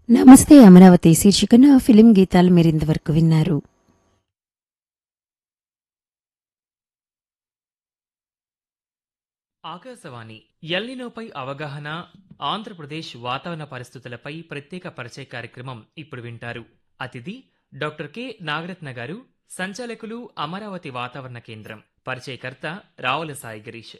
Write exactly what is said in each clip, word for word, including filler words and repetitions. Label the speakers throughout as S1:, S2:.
S1: నమస్తే అమరావతి శీర్షికన ఫిలిం గీతాలు మీరింతవరకు విన్నారు.
S2: ఆకాశవాణి ఎల్నినోపై అవగాహన, ఆంధ్రప్రదేశ్ వాతావరణ పరిస్థితులపై ప్రత్యేక పరిచయ కార్యక్రమం ఇప్పుడు వింటారు. అతిథి డాక్టర్ కె నాగరత్న గారు, సంచాలకులు అమరావతి వాతావరణ కేంద్రం. పరిచయకర్త రావుల సాయి గిరీష్.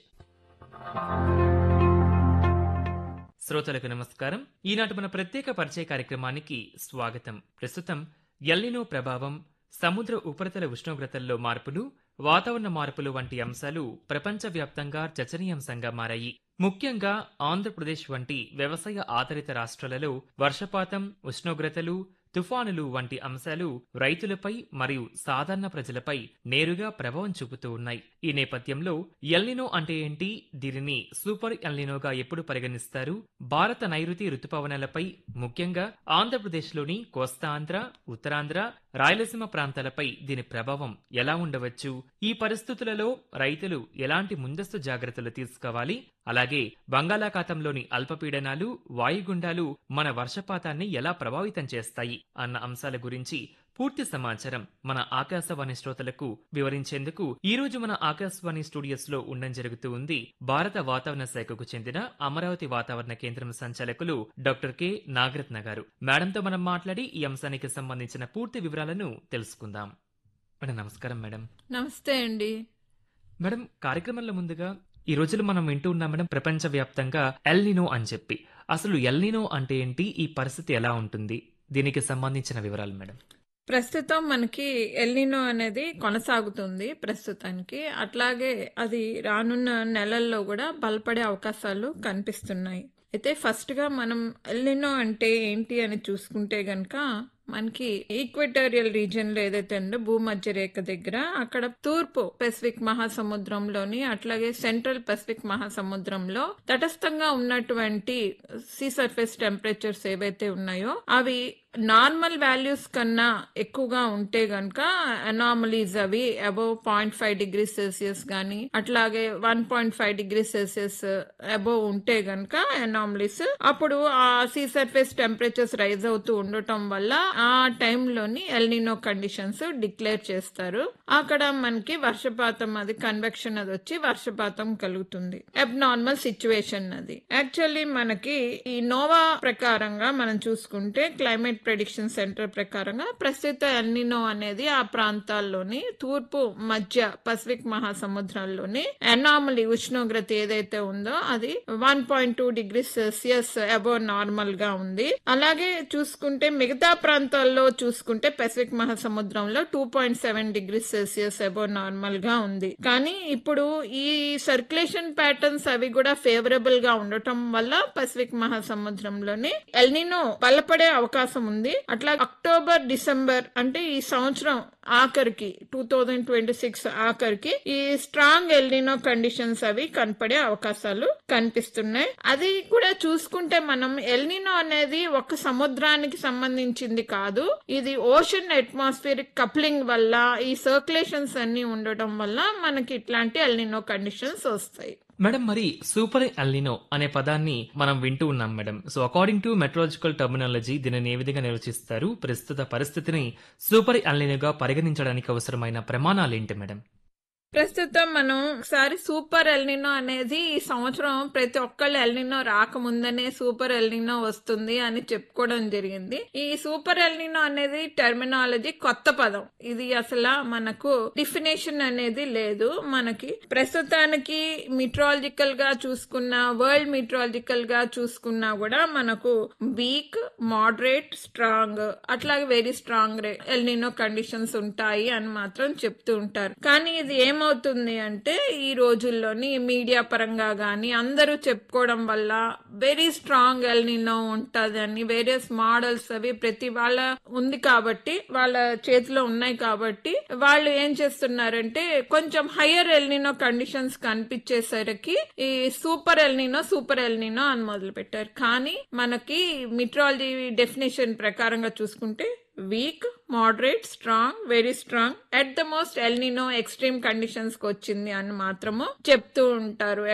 S2: శ్రోతలకు నమస్కారం. ఈనాటి మన ప్రత్యేక పరిచయ కార్యక్రమానికి స్వాగతం. ప్రస్తుతం ఎల్నినో ప్రభావం, సముద్ర ఉపరితల ఉష్ణోగ్రతల్లో మార్పులు, వాతావరణ మార్పులు వంటి అంశాలు ప్రపంచవ్యాప్తంగా చర్చనీయాంశంగా మారాయి. ముఖ్యంగా ఆంధ్రప్రదేశ్ వంటి వ్యవసాయ ఆధారిత రాష్ట్రాలలో వర్షపాతం, ఉష్ణోగ్రతలు, తుఫానులు వంటి అంశాలు రైతులపై మరియు సాధారణ ప్రజలపై నేరుగా ప్రభావం చూపుతూ ఉన్నాయి. ఈ నేపథ్యంలో ఎల్నినో అంటే ఏంటి, దీనిని సూపర్ ఎల్నినోగా ఎప్పుడు పరిగణిస్తారు, భారత నైరుతి రుతుపవనాలపై ముఖ్యంగా ఆంధ్రప్రదేశ్లోని కోస్తాంధ్ర, ఉత్తరాంధ్ర, రాయలసీమ ప్రాంతాలపై దీని ప్రభావం ఎలా ఉండవచ్చు, ఈ పరిస్థితులలో రైతులు ఎలాంటి ముందస్తు జాగ్రత్తలు తీసుకోవాలి, అలాగే బంగాళాఖాతంలోని అల్పపీడనాలు, వాయుగుండాలు మన వర్షపాతాన్ని ఎలా ప్రభావితం చేస్తాయి అన్న అంశాల గురించి పూర్తి సమాచారం మన ఆకాశవాణి శ్రోతలకు వివరించేందుకు ఈ రోజు మన ఆకాశవాణి స్టూడియోస్ లో ఉండడం జరుగుతూ ఉంది భారత వాతావరణ శాఖకు చెందిన అమరావతి వాతావరణ కేంద్రం సంచాలకులు డాక్టర్ కె నాగరత్న గారు. మేడంతో మనం మాట్లాడి ఈ అంశానికి సంబంధించిన పూర్తి వివరాలను తెలుసుకుందాం. మేడం నమస్కారం. మేడం
S3: నమస్తే అండి.
S2: మేడం, కార్యక్రమంలో ముందుగా ఈ రోజులు మనం వింటూ ఉన్నాం మేడం, ప్రపంచ వ్యాప్తంగా ఎల్నినో అని చెప్పి. అసలు ఎల్నినో అంటే ఏంటి, ఈ పరిస్థితి ఎలా ఉంటుంది, దీనికి సంబంధించిన వివరాలు మేడం.
S3: ప్రస్తుతం మనకి ఎల్నినో అనేది కొనసాగుతుంది ప్రస్తుతానికి. అట్లాగే అది రానున్న నెలల్లో కూడా బలపడే అవకాశాలు కనిపిస్తున్నాయి. అయితే ఫస్ట్ గా మనం ఎల్నినో అంటే ఏంటి అని చూసుకుంటే గనక మనకి ఈక్వెటోరియల్ రీజియన్ లో ఏదైతే ఉందో భూమధ్య రేఖ దగ్గర, అక్కడ తూర్పు పెసిఫిక్ మహాసముద్రంలోని అట్లాగే సెంట్రల్ పెసిఫిక్ మహాసముద్రంలో తటస్థంగా ఉన్నటువంటి సీ సర్ఫేస్ టెంపరేచర్స్ ఏవైతే ఉన్నాయో అవి నార్మల్ వాల్యూస్ కన్నా ఎక్కువగా ఉంటే గనక అనామలీస్ అవి above point five degree Celsius గానీ అట్లాగే one point five degree Celsius above ఉంటే గనక అనామలీస్, అప్పుడు ఆ సీ సర్ఫేస్ టెంపరేచర్స్ రైజ్ అవుతూ ఉండటం వల్ల ఆ టైంలోని ఎల్నినో కండిషన్స్ డిక్లేర్ చేస్తారు. అక్కడ మనకి వర్షపాతం, అది కన్వెక్షన్ అది వచ్చి వర్షపాతం కలుగుతుంది. అబ్నార్మల్ సిచ్యువేషన్ అది. యాక్చువల్లీ మనకి ఈ నోవా ప్రకారంగా మనం చూసుకుంటే, క్లైమేట్ ప్రెడిక్షన్ సెంటర్ ప్రకారంగా ప్రస్తుత ఎల్నినో అనేది ఆ ప్రాంతాల్లోని తూర్పు మధ్య పసిఫిక్ మహాసముద్రంలోని అనామలీ ఉష్ణోగ్రత ఏదైతే ఉందో అది one point two degree Celsius above normal గా ఉంది. అలాగే చూసుకుంటే మిగతా ప్రాంతాల్లో చూసుకుంటే పెసిఫిక్ మహాసముద్రంలో two point seven degree Celsius above normal గా ఉంది. కానీ ఇప్పుడు ఈ సర్క్యులేషన్ ప్యాటర్న్స్ అవి కూడా ఫేవరబుల్ గా ఉండటం వల్ల పసిఫిక్ మహాసముద్రంలోని ఎల్నినో బలపడే అవకాశం ఉంది. అట్లా అక్టోబర్, డిసెంబర్ అంటే ఈ సంవత్సరం ఆఖరికి టూ థౌజండ్ ట్వంటీ సిక్స్ ఆఖరికి ఈ స్ట్రాంగ్ ఎల్నినో కండిషన్స్ అవి కనపడే అవకాశాలు కనిపిస్తున్నాయి. అది కూడా చూసుకుంటే మనం ఎల్నినో అనేది ఒక సముద్రానికి సంబంధించింది కాదు, ఇది ఓషన్ అట్మాస్ఫియరిక్ కప్లింగ్ వల్ల, ఈ సర్క్యులేషన్స్ అన్ని ఉండటం వల్ల మనకి ఇట్లాంటి ఎల్నినో కండిషన్స్ వస్తాయి.
S2: మేడం, మరి సూపర్ ఎల్నినో అనే పదాన్ని మనం వింటూ ఉన్నాం madam. So according to meteorological terminology దీనిని ఏ విధంగా నిర్వచిస్తారు, ప్రస్తుత పరిస్థితిని సూపర్ ఎల్నినోగా పరిగణించడానికి అవసరమైన ప్రమాణాలు ఏంటి మేడం?
S3: ప్రస్తుతం మనం ఒకసారి సూపర్ ఎల్నినో అనేది ఈ సంవత్సరం ప్రతి ఒక్కళ్ళు ఎల్నినో రాకముందనే సూపర్ ఎల్నినో వస్తుంది అని చెప్పుకోవడం జరిగింది. ఈ సూపర్ ఎల్నినో అనేది టర్మినాలజీ కొత్త పదం. ఇది అసలు మనకు డిఫినేషన్ అనేది లేదు. మనకి ప్రస్తుతానికి మిట్రాలజికల్ గా చూసుకున్నా, వరల్డ్ మిట్రాలజికల్ గా చూసుకున్నా కూడా మనకు వీక్, మోడరేట్, స్ట్రాంగ్ అట్లాగే వెరీ స్ట్రాంగ్ ఎల్నినో కండిషన్స్ ఉంటాయి అని మాత్రం చెప్తూ ఉంటారు. కానీ ఇది ఏం ఏమవుతుంది అంటే ఈ రోజుల్లోని మీడియా పరంగా గానీ అందరూ చెప్పుకోవడం వల్ల వెరీ స్ట్రాంగ్ ఎల్నినో ఉంటదని వేరియస్ మోడల్స్ అవి ప్రతి వాళ్ళ ఉంది కాబట్టి, వాళ్ళ చేతిలో ఉన్నాయి కాబట్టి వాళ్ళు ఏం చేస్తున్నారంటే కొంచెం హయ్యర్ ఎల్నినో కండిషన్స్ కనిపించేసరికి ఈ సూపర్ ఎల్నినో సూపర్ ఎల్నినో అని మొదలు పెట్టారు. కానీ మనకి మిట్రాలజీ డెఫినేషన్ ప్రకారంగా చూసుకుంటే week, moderate, strong, very strong, at the most El Niño extreme conditions కి వచ్చింది అని మాత్రము చెప్తూ ఉంటారు.